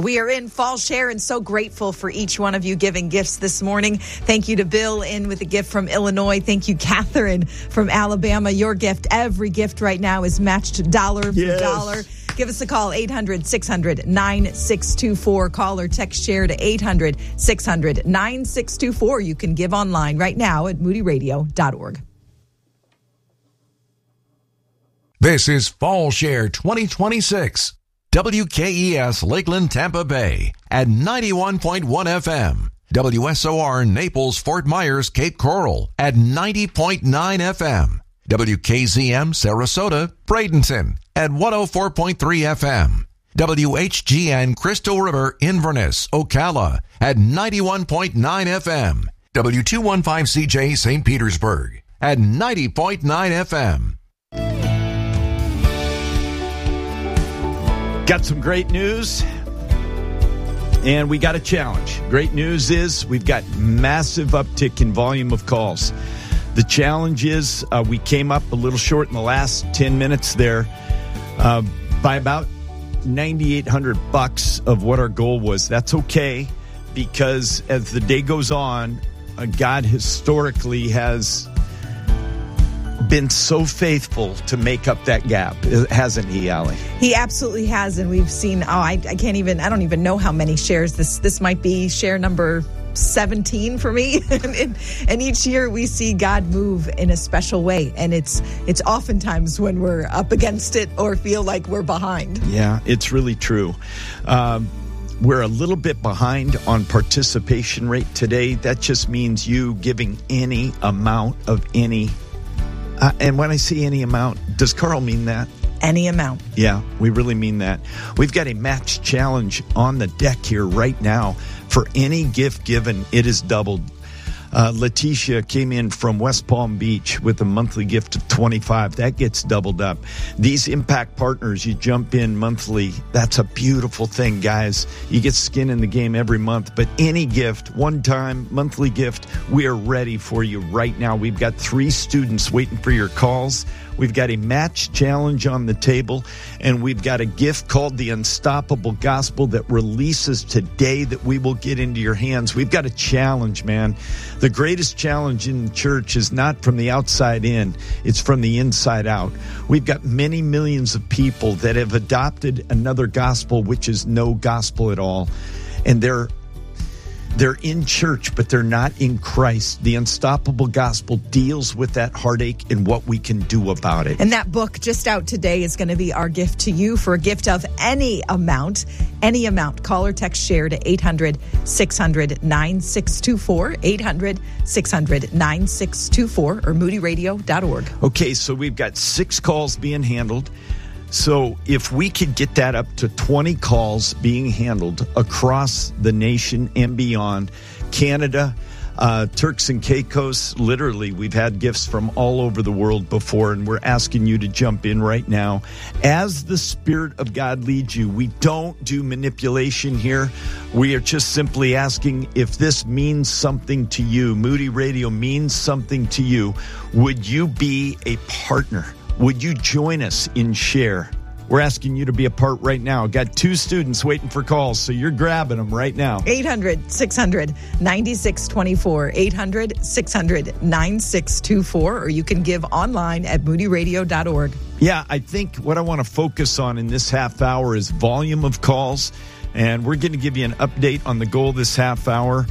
We are in Fall Share and so grateful for each one of you giving gifts this morning. Thank you to Bill in with a gift from Illinois. Thank you, Catherine from Alabama. Your gift, every gift right now is matched dollar for dollar. Give us a call, 800-600-9624. Call or text Share to 800-600-9624. You can give online right now at moodyradio.org. This is Fall Share 2026. WKES Lakeland, Tampa Bay at 91.1 FM. WSOR Naples, Fort Myers, Cape Coral at 90.9 FM. WKZM Sarasota, Bradenton at 104.3 FM. WHGN Crystal River, Inverness, Ocala at 91.9 FM. W215CJ St. Petersburg at 90.9 FM. Got some great news, and we got a challenge. Great news is we've got massive uptick in volume of calls. The challenge is we came up a little short in the last 10 minutes there by about $9,800 of what our goal was. That's okay, because as the day goes on, God historically has been so faithful to make up that gap, hasn't he, Allie? He absolutely has, and we've seen, I don't even know how many shares. This might be share number 17 for me. and each year we see God move in a special way, and it's oftentimes when we're up against it or feel like we're behind. Yeah, it's really true. We're a little bit behind on participation rate today. That just means you giving any amount of any. And when I say any amount, does Carl mean that? Any amount. Yeah, we really mean that. We've got a match challenge on the deck here right now. For any gift given, it is doubled. Letitia came in from West Palm Beach with a monthly gift of $25. That gets doubled up. These impact partners, you jump in monthly. That's a beautiful thing, guys. You get skin in the game every month. But any gift, one-time, monthly gift, we are ready for you right now. We've got 3 students waiting for your calls. We've got a match challenge on the table, and we've got a gift called the Unstoppable Gospel that releases today that we will get into your hands. We've got a challenge, man. The greatest challenge in the church is not from the outside in, it's from the inside out. We've got many millions of people that have adopted another gospel, which is no gospel at all, and they're in church, but they're not in Christ. The Unstoppable Gospel deals with that heartache and what we can do about it. And that book just out today is going to be our gift to you for a gift of any amount. Any amount. Call or text Share to 800-600-9624, 800-600-9624, or moodyradio.org. Okay, so we've got 6 calls being handled. So if we could get that up to 20 calls being handled across the nation and beyond, Canada, Turks and Caicos, literally, we've had gifts from all over the world before, and we're asking you to jump in right now. As the Spirit of God leads you, we don't do manipulation here. We are just simply asking if this means something to you. Moody Radio means something to you. Would you be a partner? Would you join us in Share? We're asking you to be a part right now. Got 2 students waiting for calls, so you're grabbing them right now. 800-600-9624, 800-600-9624, or you can give online at moodyradio.org. Yeah, I think what I want to focus on in this half hour is volume of calls, and we're going to give you an update on the goal this half hour.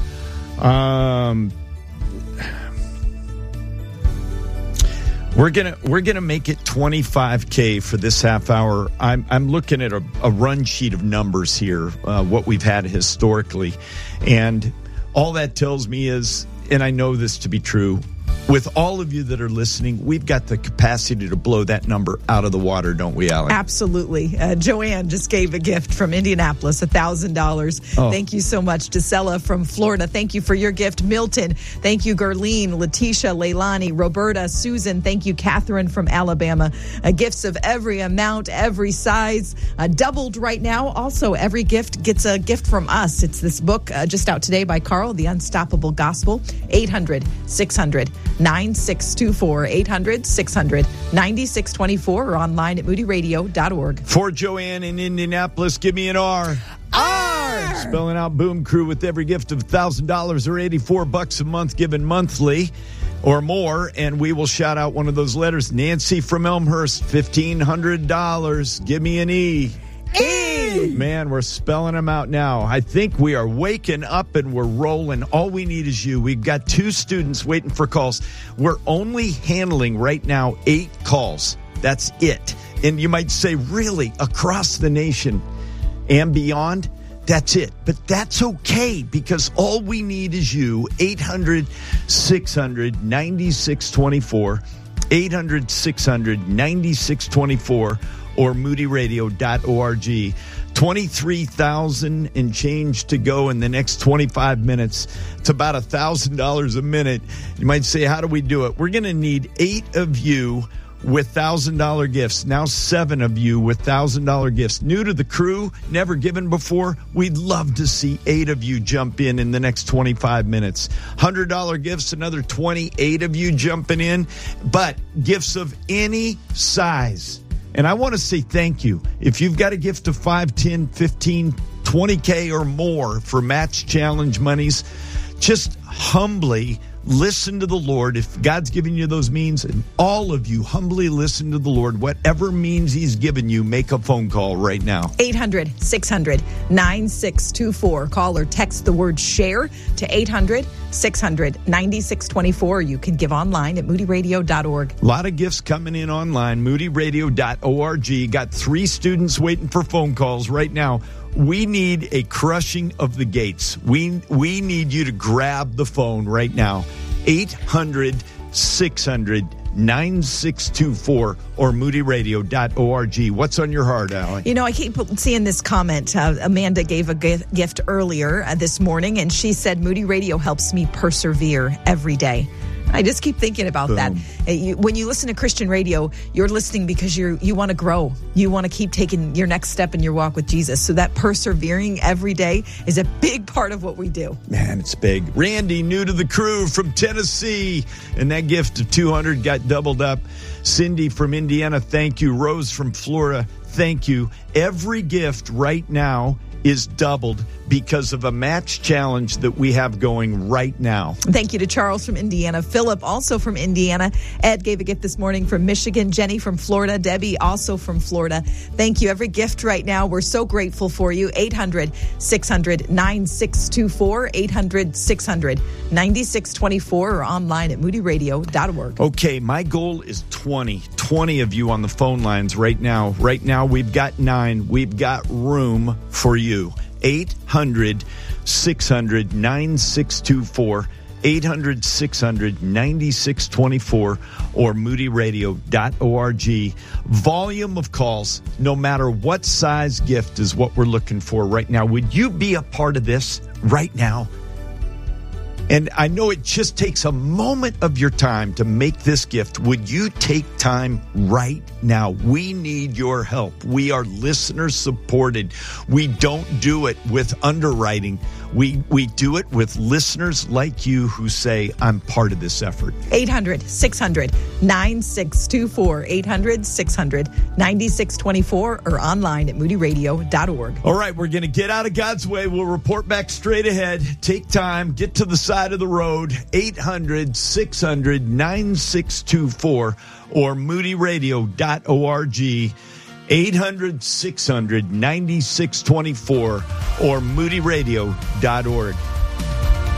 We're gonna make it 25K for this half hour. I'm looking at a run sheet of numbers here, what we've had historically, and all that tells me is, and I know this to be true, with all of you that are listening, we've got the capacity to blow that number out of the water, don't we, Alec? Absolutely. Joanne just gave a gift from Indianapolis, $1,000. Oh. Thank you so much. Desella from Florida, thank you for your gift. Milton, thank you. Gerline, Letitia, Leilani, Roberta, Susan, thank you. Catherine from Alabama. Gifts of every amount, every size, doubled right now. Also, every gift gets a gift from us. It's this book just out today by Carl, The Unstoppable Gospel. 800-600-9624, 800-600-9624, or online at moodyradio.org. For Joanne in Indianapolis, give me an R. R! Spelling out Boom Crew with every gift of $1,000 or $84 a month given monthly or more, and we will shout out one of those letters. Nancy from Elmhurst, $1,500. Give me an E. E! Man, we're spelling them out now. I think we are waking up and we're rolling. All we need is you. We've got 2 students waiting for calls. We're only handling right now 8 calls. That's it. And you might say, really, across the nation and beyond? That's it. But that's okay, because all we need is you. 800-600-9624. 800-600-9624 or moodyradio.org. 23,000 and change to go in the next 25 minutes. It's about $1,000 a minute. You might say, how do we do it? We're going to need 8 of you with $1,000 gifts. Now 7 of you with $1,000 gifts. New to the crew, never given before. We'd love to see 8 of you jump in the next 25 minutes. $100 gifts, another 28 of you jumping in. But gifts of any size. And I want to say thank you. If you've got a gift of 5, 10, 15, 20K or more for Match Challenge monies, just humbly listen to the Lord. If God's given you those means, and all of you humbly listen to the Lord, whatever means he's given you, make a phone call right now. 800-600-9624. Call or text the word share to 800-600-9624. Or you can give online at moodyradio.org. A lot of gifts coming in online, moodyradio.org. Got 3 students waiting for phone calls right now. We need a crushing of the gates. We need you to grab the phone right now. 800-600-9624 or moodyradio.org. What's on your heart, Allie? You know, I keep seeing this comment. Amanda gave a gift earlier this morning, and she said, Moody Radio helps me persevere every day. I just keep thinking about that. When you listen to Christian radio, you're listening because you want to grow. You want to keep taking your next step in your walk with Jesus. So that persevering every day is a big part of what we do. Man, it's big. Randy, new to the crew from Tennessee, and that gift of 200 got doubled up. Cindy from Indiana, thank you. Rose from Florida, thank you. Every gift right now is doubled because of a match challenge that we have going right now. Thank you to Charles from Indiana. Philip, also from Indiana. Ed gave a gift this morning from Michigan. Jenny from Florida. Debbie, also from Florida. Thank you. Every gift right now, we're so grateful for you. 800-600-9624. 800-600-9624 or online at moodyradio.org. Okay, my goal is 20 of you on the phone lines right now. Right now, we've got 9. We've got room for you. 800-600-9624. 800-600-9624 or moodyradio.org. Volume of calls, no matter what size gift, is what we're looking for right now. Would you be a part of this right now? And I know it just takes a moment of your time to make this gift. Would you take time right now? We need your help. We are listener supported. We don't do it with underwriting. We do it with listeners like you who say, I'm part of this effort. 800-600-9624. 800-600-9624 or online at moodyradio.org. All right, we're going to get out of God's way. We'll report back straight ahead. Take time. Get to the side of the road. 800-600-9624 or moodyradio.org. 800-600-9624 or moodyradio.org.